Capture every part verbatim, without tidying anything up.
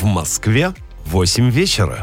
Москве восемь вечера.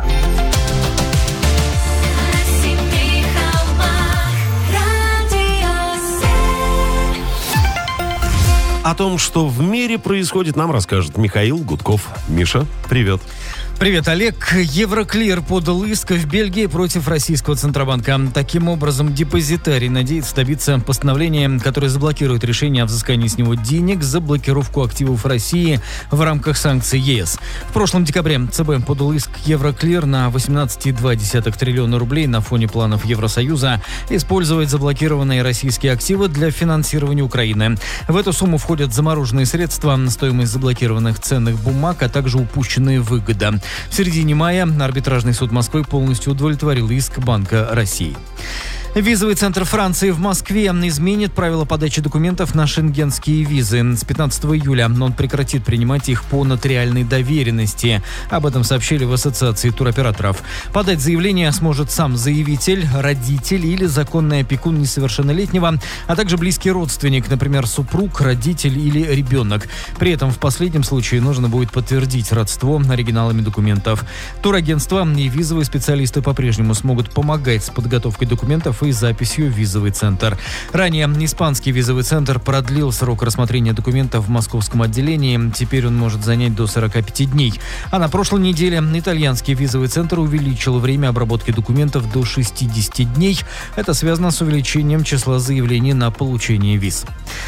О том, что в мире происходит, нам расскажет Михаил Гудков. Миша, привет. Привет, Олег. Евроклир подал иск в Бельгии против российского Центробанка. Таким образом, депозитарий надеется добиться постановления, которое заблокирует решение о взыскании с него денег за блокировку активов России в рамках санкций ЕС. В прошлом декабре ЦБ подал иск Евроклир на восемнадцать целых два десятых триллиона рублей на фоне планов Евросоюза использовать заблокированные российские активы для финансирования Украины. В эту сумму входят замороженные средства, стоимость заблокированных ценных бумаг, а также упущенные выгоды. В середине мая арбитражный суд Москвы полностью удовлетворил иск Банка России. Визовый центр Франции в Москве изменит правила подачи документов на шенгенские визы. С пятнадцатого июля он прекратит принимать их по нотариальной доверенности. Об этом сообщили в Ассоциации туроператоров. Подать заявление сможет сам заявитель, родитель или законный опекун несовершеннолетнего, а также близкий родственник, например, супруг, родитель или ребенок. При этом в последнем случае нужно будет подтвердить родство оригиналами документов. Турагентства и визовые специалисты по-прежнему смогут помогать с подготовкой документов и записью в визовый центр. Ранее испанский визовый центр продлил срок рассмотрения документов в московском отделении. Теперь он может занять до сорок пять дней. А на прошлой неделе итальянский визовый центр увеличил время обработки документов до шестьдесят дней. Это связано с увеличением числа заявлений на получение виз.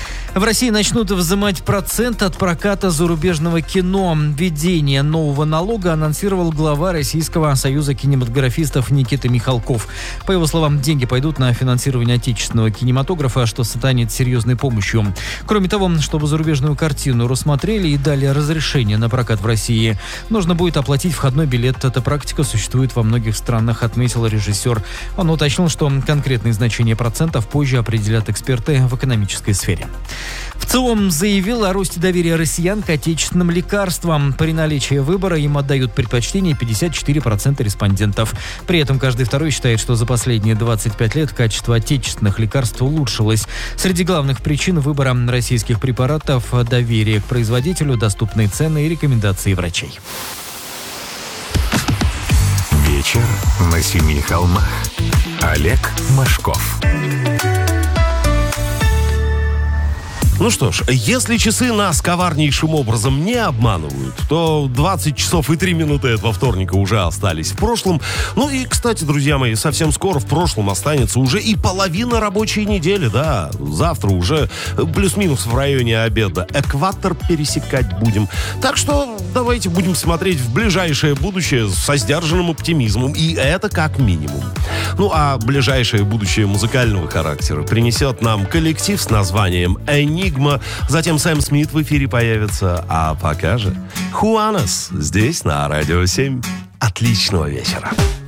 В России начнут взимать процент от проката зарубежного кино. Введение нового налога анонсировал глава Российского союза кинематографистов Никита Михалков. По его словам, деньги пойдут на финансирование отечественного кинематографа, что станет серьезной помощью. Кроме того, чтобы зарубежную картину рассмотрели и дали разрешение на прокат в России, нужно будет оплатить входной билет. Эта практика существует во многих странах, отметил режиссер. Он уточнил, что конкретные значения процентов позже определят эксперты в экономической сфере. В целом заявил о росте доверия россиян к отечественным лекарствам. При наличии выбора им отдают предпочтение пятьдесят четыре процента респондентов. При этом каждый второй считает, что за последние двадцать пять лет качество отечественных лекарств улучшилось. Среди главных причин выбора российских препаратов – доверие к производителю, доступные цены и рекомендации врачей. Вечер на семи холмах. Олег Машков. Ну что ж, если часы нас коварнейшим образом не обманывают, то двадцать часов и три минуты этого вторника уже остались в прошлом. Ну и, кстати, друзья мои, совсем скоро в прошлом останется уже и половина рабочей недели, да. Завтра уже плюс-минус в районе обеда экватор пересекать будем. Так что давайте будем смотреть в ближайшее будущее со сдержанным оптимизмом. И это как минимум. Ну а ближайшее будущее музыкального характера принесет нам коллектив с названием «Энигма». Затем Сэм Смит в эфире появится. А пока же Хуанес здесь на Радио семь. Отличного вечера.